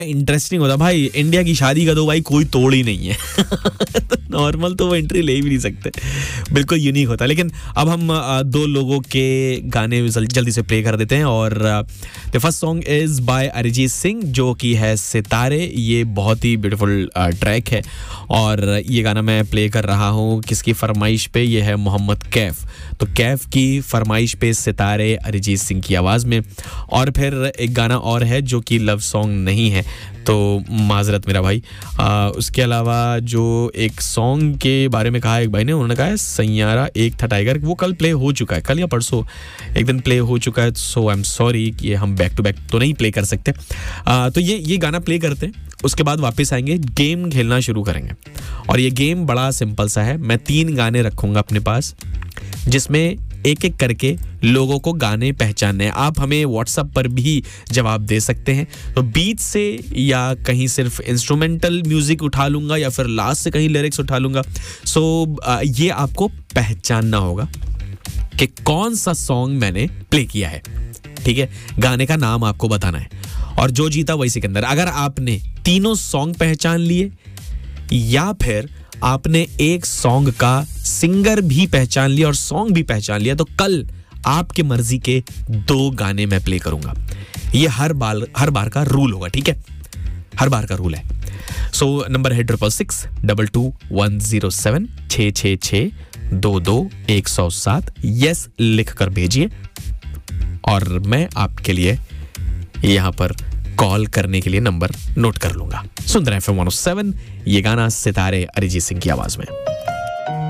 Interesting होता भाई, India की शादी का तो भाई कोई तोड़ ही नहीं है। तो नॉर्मल तो वो एंट्री ले भी नहीं सकते, बिल्कुल यूनिक होता है। लेकिन अब हम दो लोगों के गाने जल्दी से प्ले कर देते हैं। और the first song is by Arijit Singh, जो कि है सितारे। ये बहुत ही ब्यूटीफुल ट्रैक है और ये गाना मैं प्ले कर रहा हूँ किसकी फरमाइश पे, ये है मोहम्मद कैफ। तो कैफ की फरमाइश पे सितारे अरिजीत सिंह की आवाज़ में। और फिर एक गाना और है जो कि लव सॉन्ग नहीं है, तो माजरत मेरा भाई। उसके अलावा जो एक सॉन्ग के बारे में कहा एक भाई ने, उन्होंने कहा है सैयारा एक था टाइगर, वो कल प्ले हो चुका है, कल या परसों एक दिन प्ले हो चुका है। सो आई एम सॉरी कि ये हम बैक टू बैक तो नहीं प्ले कर सकते। तो ये गाना प्ले करते हैं, उसके बाद वापस आएंगे, गेम खेलना शुरू करेंगे। और ये गेम बड़ा सिंपल सा है। मैं 3 गाने रखूँगा अपने पास, जिसमें एक एक करके लोगों को गाने पहचानने हैं। आप हमें व्हाट्सएप पर भी जवाब दे सकते हैं। तो बीच से या कहीं सिर्फ इंस्ट्रूमेंटल म्यूजिक उठा लूंगा या फिर लास्ट से कहीं लिरिक्स उठा लूंगा। सो ये आपको पहचानना होगा कि कौन सा सॉन्ग मैंने प्ले किया है, ठीक है। गाने का नाम आपको बताना है और जो जीता वही सिकंदर। अगर आपने तीनों सॉन्ग पहचान लिए या फिर आपने एक सॉन्ग का सिंगर भी पहचान लिया और सॉन्ग भी पहचान लिया, तो कल आपके मर्जी के 2 गाने मैं प्ले करूंगा। ये हर बार का रूल होगा, ठीक है, हर बार का रूल है। सो नंबर है 666-22-107 666-22-107। यस लिख कर भेजिए और मैं आपके लिए यहां पर कॉल करने के लिए नंबर नोट कर लूंगा। सुन रहे हैं FM 107, ये गाना सितारे अरिजीत सिंह की आवाज में।